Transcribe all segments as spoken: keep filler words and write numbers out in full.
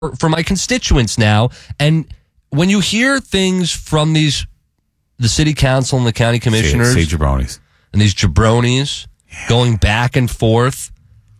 for my constituents now. And when you hear things from these, the city council and the county commissioners, say, say jabronis. and these jabronis yeah. going back and forth,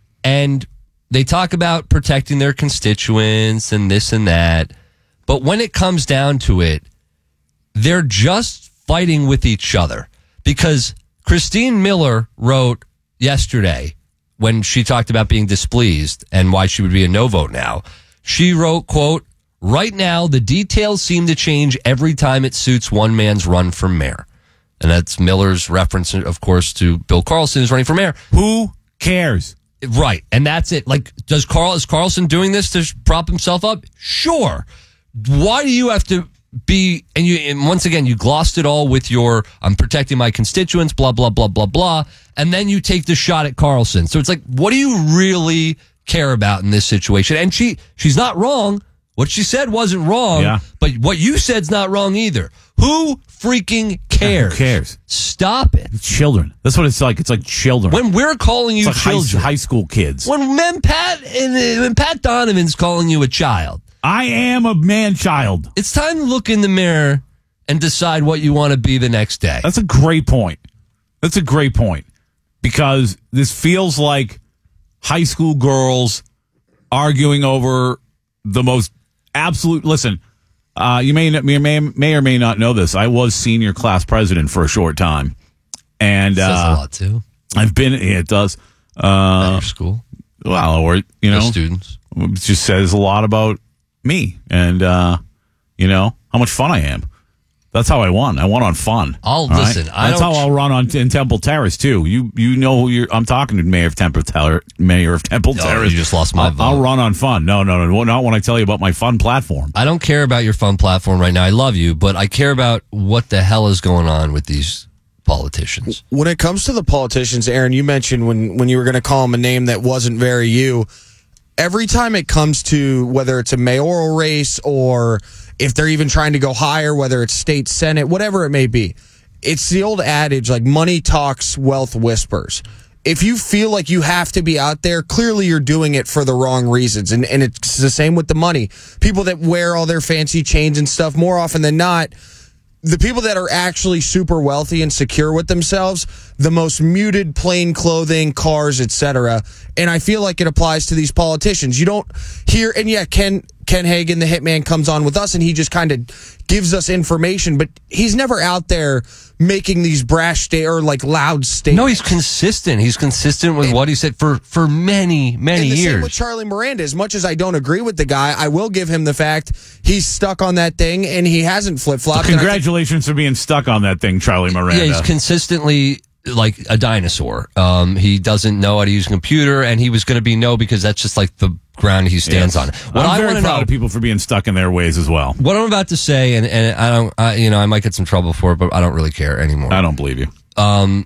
and they talk about protecting their constituents and this and that. But when it comes down to it, they're just fighting with each other. Because Christine Miller wrote yesterday, when she talked about being displeased and why she would be a no vote now, she wrote, quote, "Right now, the details seem to change every time it suits one man's run for mayor." And that's Miller's reference, of course, to Bill Carlson, who's running for mayor. Who cares? Right. And that's it. Like, does Carl, is Carlson doing this to prop himself up? Sure. Why do you have to be, and you, and once again, you glossed it all with your, I'm protecting my constituents, blah, blah, blah, blah, blah. And then you take the shot at Carlson. So it's like, what do you really care about in this situation? And she, she's not wrong. What she said wasn't wrong, yeah. but what you said's not wrong either. Who freaking cares? Who cares? Stop it. Children. That's what it's like. It's like children. When we're calling you it's like children. High, high school kids. When men Pat and when Pat Donovan's calling you a child. I am a man-child. It's time to look in the mirror and decide what you want to be the next day. That's a great point. That's a great point. Because this feels like high school girls arguing over the most absolute. Listen, uh, you may, may may may or may not know this. I was senior class president for a short time, and it says uh, a lot too. I've been. Yeah, it does. Uh, At your school, well, or you know, the students. It just says a lot about me, and uh, you know how much fun I am. That's how I won. I won on fun. I'll listen. Right? I That's don't how I'll run on in Temple Terrace too. You you know who you're. I'm talking to Mayor of Temple Terrace. Mayor of Temple Oh, Terrace. you just lost my I'll, vote. I'll run on fun. No, no, no, not when I tell you about my fun platform. I don't care about your fun platform right now. I love you, but I care about what the hell is going on with these politicians. When it comes to the politicians, Aaron, you mentioned when when you were going to call them a name that wasn't very you. Every time it comes to whether it's a mayoral race or if they're even trying to go higher, whether it's state senate, whatever it may be, it's the old adage, like money talks, wealth whispers. If you feel like you have to be out there, clearly you're doing it for the wrong reasons. And, and it's the same with the money. People that wear all their fancy chains and stuff, more often than not, the people that are actually super wealthy and secure with themselves, the most muted, plain clothing, cars, et cetera. And I feel like it applies to these politicians. You don't hear, and yeah, Ken Ken Hagen, the hitman, comes on with us and he just kind of gives us information, but he's never out there making these brash sta- or like loud statements. No, he's consistent. He's consistent with and, what he said for, for many, many and the years. Same with Charlie Miranda. As much as I don't agree with the guy, I will give him the fact he's stuck on that thing and he hasn't flip-flopped. So congratulations think- for being stuck on that thing, Charlie Miranda. Yeah, he's consistently like a dinosaur. Um, he doesn't know how to use a computer, and he was going to be no because that's just like the ground he stands yes. on. What I'm I very want to proud know, of people for being stuck in their ways as well. What I'm about to say, and, and I don't, I, you know, I might get some trouble for it, but I don't really care anymore. I don't believe you. Um,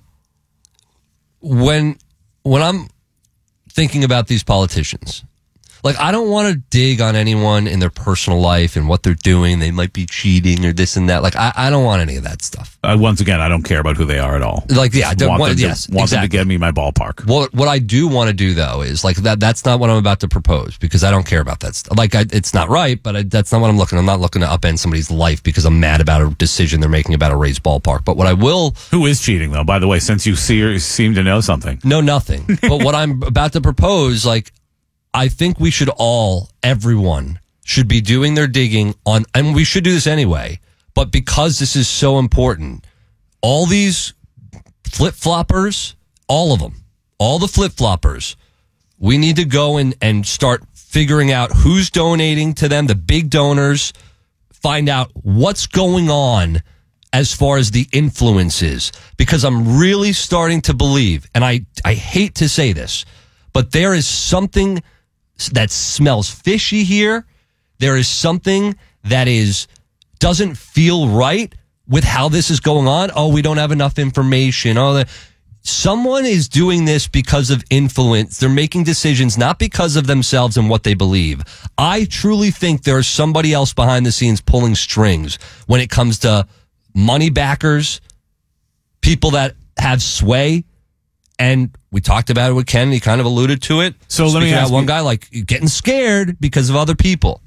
when when I'm thinking about these politicians, like I don't want to dig on anyone in their personal life and what they're doing. They might be cheating or this and that. Like I, I don't want any of that stuff. Uh, once again, I don't care about who they are at all. Like yeah, I don't want want, them to, yes, want exactly. them to get me my ballpark. What what I do want to do though is like that. That's not what I'm about to propose because I don't care about that stuff. Like I, it's not right, but I, that's not what I'm looking. I'm not looking to upend somebody's life because I'm mad about a decision they're making about a raised ballpark. But what I will, who is cheating though? By the way, since you see, seem to know something, no, nothing. But what I'm about to propose, like. I think we should all, everyone, should be doing their digging on, and we should do this anyway, but because this is so important, all these flip-floppers, all of them, all the flip-floppers, we need to go and, and start figuring out who's donating to them, the big donors, find out what's going on as far as the influences, because I'm really starting to believe, and I, I hate to say this, but there is something that smells fishy here. There is something that is doesn't feel right with how this is going on. Oh, we don't have enough information. Oh, the, someone is doing this because of influence. They're making decisions not because of themselves and what they believe. I truly think there's somebody else behind the scenes pulling strings when it comes to money backers, people that have sway. And we talked about it with Ken. He kind of alluded to it. So let me ask one you, guy like getting scared because of other people.